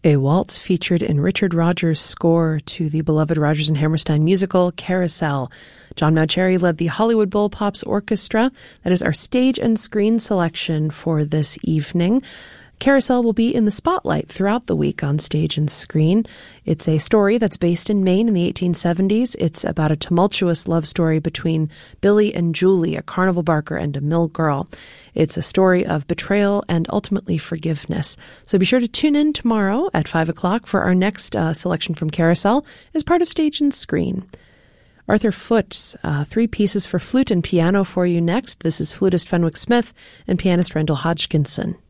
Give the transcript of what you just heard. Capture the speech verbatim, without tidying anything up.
A waltz featured in Richard Rodgers' score to the beloved Rodgers and Hammerstein musical, Carousel. John Mauceri led the Hollywood Bull Pops Orchestra. That is our stage and screen selection for this evening. Carousel will be in the spotlight throughout the week on stage and screen. It's a story that's based in Maine in the eighteen seventies. It's about a tumultuous love story between Billy and Julie, a carnival barker and a mill girl. It's a story of betrayal and ultimately forgiveness. So be sure to tune in tomorrow at five o'clock for our next uh, selection from Carousel as part of Stage and Screen. Arthur Foote's uh, three pieces for flute and piano for you next. This is flutist Fenwick Smith and pianist Randall Hodgkinson.